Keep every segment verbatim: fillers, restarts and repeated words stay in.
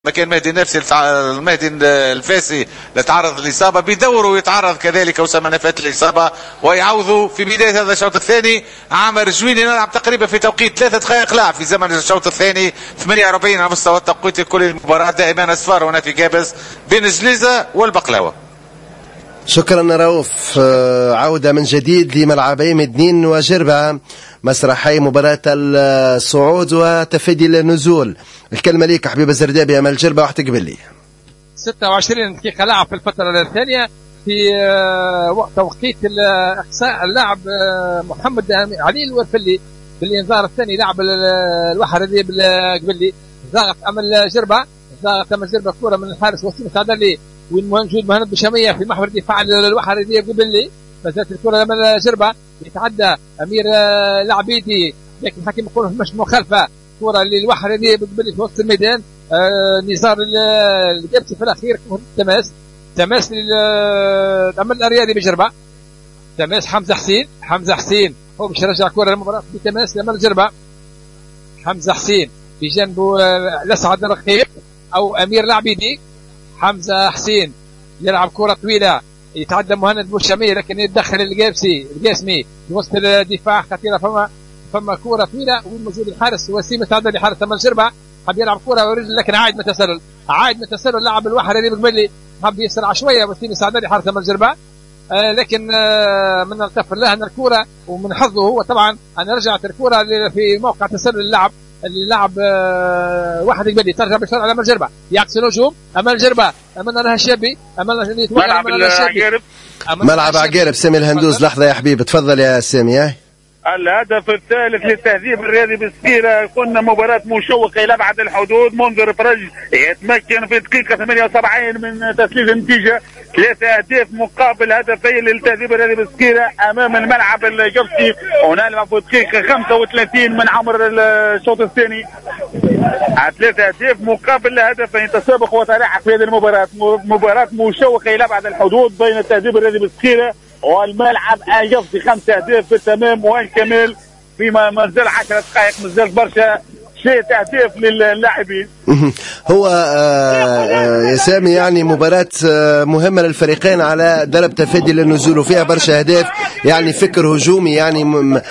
مكان مهدي نفسي المهدي الفاسي اللي تعرض للإصابة بيدوروا ويتعرض كذلك وسام نفات الإصابة ويعوضوا في بداية هذا الشوط الثاني. عامر جويني نلعب تقريبا في توقيت ثلاثة دقائق لعب في زمن الشوط الثاني، ثمانية وأربعين على مستوى التوقيت كل المباراة. دائما أصفار هنا في جابس بين جليزة والبقلاوة. شكرا رؤوف. عودة من جديد لملعبي مدنين وجربة، مسرحي مباراة الصعود وتفادي النزول. الكلمة ليك حبيب الزردابي أمل جربة وقت قبلي. ستة وعشرين دقيقة لعب في الفترة الثانية في توقيت إقصاء اللاعب محمد علي الورفلي بالإنذار الثاني. لاعب الوحرة قبلي ضاغط أمل جربة، ضاغط أمل جربة كرة من الحارس وسيم سعدلي وين موجود مهند بشامية في محور دفاع الوحرة قبلي. فزت الكرة أمل جربة، يتعدى أمير العبيدي لكن الحكم يقول مش مخالفة. كرة للوحرة قبلي في وسط الميدان. آه نزار الجبسي في الأخير تماس تماس للأمل الأريادي بجربة. تماس حمزة حسين، حمزة حسين هو باش يرجع كرة للمباراة بتماس لأمل جربة. حمزة حسين بجانبه الأسعد الرقيق أو أمير العبيدي. حمزة حسين يلعب كرة طويلة، يتعدى مهند بوشامي لكن يتدخل الجابسي الجاسمي في وسط الدفاع خطيرة. فما فما كرة طويلة وين موجود الحارس وسيم تعدى لحارس أمل جربة. حب يلعب كرة ورجل لكن عايد من تسلل، عايد من تسلل لاعب الوحرة اللي بالملي حب يسرع شوية وسيم سعداني حارس أمل جربة. آه لكن آه من نغتفر له أن الكرة ومن حظه هو طبعا أن رجعت الكرة في موقع تسلل اللعب اللعب آه واحد يقبلي ترجع بسرعة على أمل جربة. يعكس الهجوم أمل جربة أملنا لها الشابي أملنا ملعب العقارب ملعب عقارب. سامي الهندوز لحظة يا حبيبي تفضل يا سامي. الهدف الثالث للتهذيب الرياضي بسكيرة. كنا مباراة مشوقة إلى أبعد الحدود. منذر فرج يتمكن في دقيقة ثمانية وسبعين من تسجيل النتيجة ثلاثة أهداف مقابل هدفين للتهذيب الرياضي بسكيرة أمام الملعب الجبسي. ونلعب في دقيقة خمسة وثلاثين من عمر الشوط الثاني. ثلاثة أهداف مقابل هدفين، تسابق وتلاحق في هذه المباراة. مباراة مشوقة إلى أبعد الحدود بين التهذيب الرياضي بسكيرة والملعب الجبسي. خمسة أهداف بالتمام والكمال فيما مازال عشرة دقائق، مازال برشا شيء تهديف للاعبين. هو يا سامي يعني مباراة مهمة للفريقين على درب تفادي للنزول وفيها برشا أهداف، يعني فكر هجومي يعني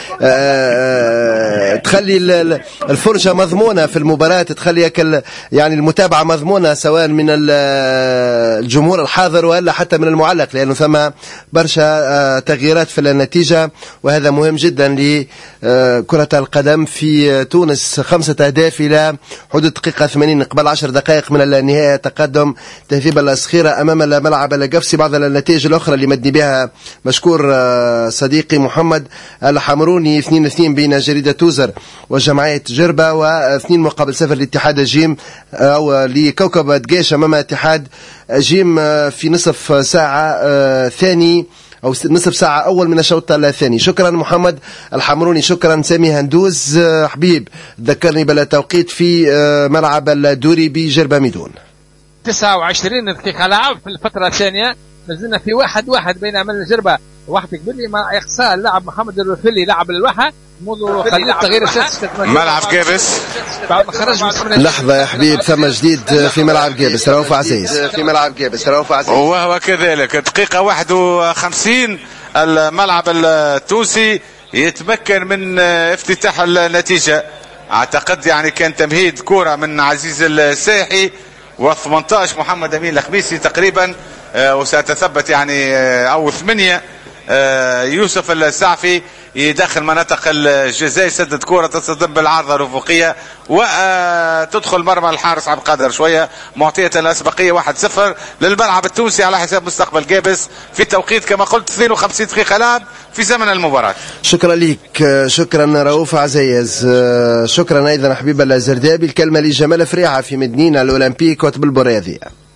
تخلي الفرجة مضمونة في المباراة، تخلي يعني المتابعة مضمونة سواء من الجمهور الحاضر ولا حتى من المعلق، لأنه ثم برشا تغييرات في النتيجة وهذا مهم جدا لكرة القدم في تونس. خمسة أهداف إلى حدود دقيقة ثمانين قبل عشر دقائق من النهاية. تقدم تهذيب الأسخيرة أمام الملعب الجفسي. بعض النتائج الأخرى اللي مدني بها مشكور صديقي محمد الحمروني اثنين اثنين بين جريدة توزر وجمعية جربة، واثنين مقابل صفر لاتحاد جيم أو لكوكب دقيش أمام اتحاد جيم في نصف ساعة ثاني أو نصف ساعة أول من الشوط الثاني. شكرا محمد الحمروني، شكرا سامي هندوز. حبيب ذكرني بالتوقيت في ملعب الدوري بجربة ميدون. تسعة وعشرين دقيقة لعب في الفترة الثانية. نزلنا في واحد واحد بين أمل الجربة واحد قبلي مع إقصاء اللاعب محمد الرفلي لاعب الوحة منذ خلال تغيير السادس ملعب جابس. بعد ما خرج من لحظة يا حبيب ثم جديد في ملعب جابس. رؤوف عزيز في ملعب جابس. رؤوف عزيز وهو كذلك دقيقة واحد وخمسين الملعب التونسي يتمكن من افتتاح النتيجة. اعتقد يعني كان تمهيد كرة من عزيز الساحي وثمانية عشر محمد امين الخميسي تقريبا، وستثبت يعني او ثمانية يوسف السعفي يدخل مناطق الجزاء، يسدد كرة تصدم بالعارضة الأفقية وتدخل مرمى الحارس عبد القادر شوية، معطية الأسبقية واحد صفر للملعب التونسي على حساب مستقبل جابس في توقيت كما قلت اثنين وخمسين دقيقة لعب في زمن المباراة. شكرا لك، شكرا رؤوف عزيز، شكرا أيضا حبيب الزردابي. الكلمة لجمال فريعة في مدينة الأولمبيك وتب البرياضية.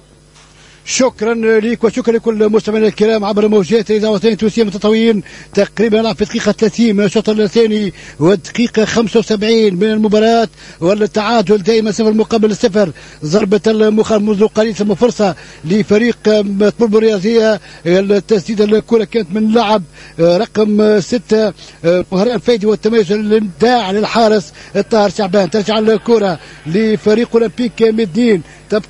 شكرا لك وشكرا لكل مستمعينا الكرام عبر موجات اذاعتين تونسيه متطوعين. تقريبا نلعب في دقيقه ثلاثين من الشوط الثاني والدقيقه خمسة وسبعين من المباراه، والتعادل دائما صفر مقابل صفر. ضربه المخالف منذ قليل ثم فرصه لفريق طلب الرياضيه. التسديد الكره كانت من لاعب رقم ستة مهراء الفايدي والتميز الابداع للحارس الطاهر شعبان. ترجع الكره لفريق اولمبيك مدين.